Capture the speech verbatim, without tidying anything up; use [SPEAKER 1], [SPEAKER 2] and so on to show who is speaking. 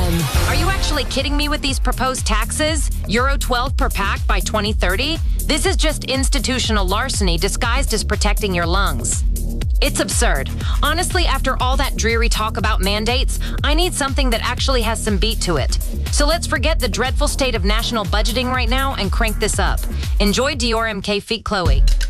[SPEAKER 1] them.
[SPEAKER 2] Are you actually kidding me with these proposed taxes? Euro twelve per pack by twenty thirty? This is just institutional larceny disguised as protecting your lungs. It's absurd. Honestly, after all that dreary talk about mandates, I need something that actually has some beat to it. So let's forget the dreadful state of national budgeting right now and crank this up. Enjoy Dior M K Feet Chloe.